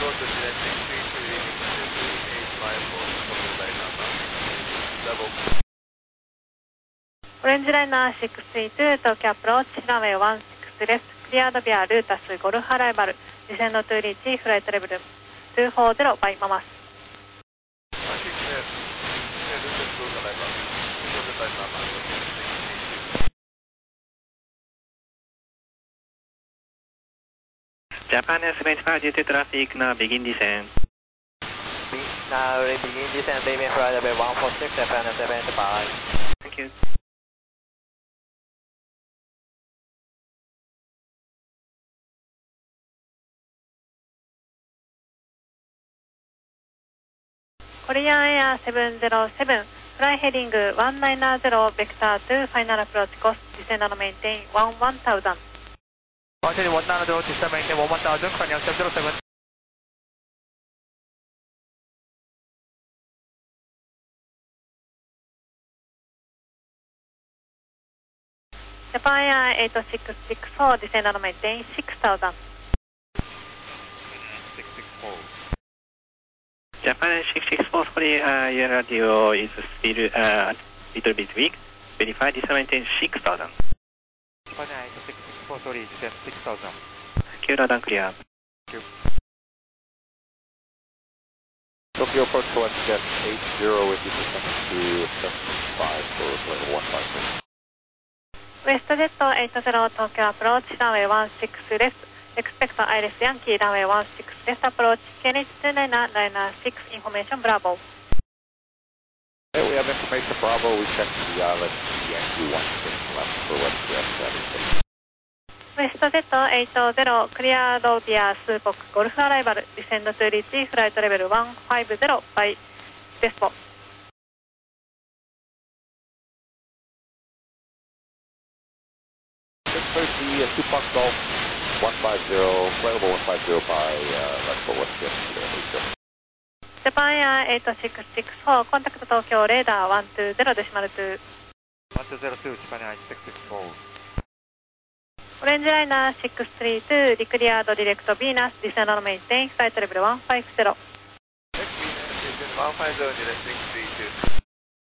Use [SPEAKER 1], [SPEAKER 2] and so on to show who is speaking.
[SPEAKER 1] to descending 32 leaving 238 mile for Orange Liner level.
[SPEAKER 2] オレンジライナー632東京アプローチランウェイ16です。クリアードビアルータスゴルフアライバルディセンドトゥーリーチフライトレベル240バイママス。
[SPEAKER 3] Japan S75 due to traffic, now begin descent.
[SPEAKER 4] Now begin descent, leaving flight level 146, Japan S75.
[SPEAKER 3] Thank you.
[SPEAKER 2] Korean Air 707, fly heading 190 vector to final approach cost, descend and maintain 1000.
[SPEAKER 4] Continue 190, descend maintain 1000, Korean 707.
[SPEAKER 2] Japan Air 8664, descend and maintain 6000.
[SPEAKER 1] 664.
[SPEAKER 3] Japan 664, sorry, your radio is still a little bit weak. Verify descent maintain 6000.
[SPEAKER 4] Japan 8664, sorry, descent 6000.
[SPEAKER 3] Thank you, loud and clear.
[SPEAKER 4] Thank you. Tokyo approach select jet 80 with you descending to 75 for level 156.
[SPEAKER 2] ウエストジェット80東京アプローチランウェイ16です。Expect ILS Yankee ランウェイ16です。アプローチ KNH29 ライナー6 Information Bravo.
[SPEAKER 4] Hey, we have information Bravo. We checked the ILS Yankee 16 left for WestJet.
[SPEAKER 2] ウエストジェット80クリアードビアスーポックゴルフアライバルディセンドトゥーリーチフライトレベル150バイデスポ。
[SPEAKER 4] The Tupac Golf 150, available 150 by left for WestJet.
[SPEAKER 2] ジャパンエア8664コンタクト東京レーダー120デシマル2。
[SPEAKER 4] 1202 Japan Air 8664.
[SPEAKER 2] オレンジライナー632リクリアードディレクトビーナスディセンドメインテインフライトレベル150。
[SPEAKER 1] Next Venus is in 150 descending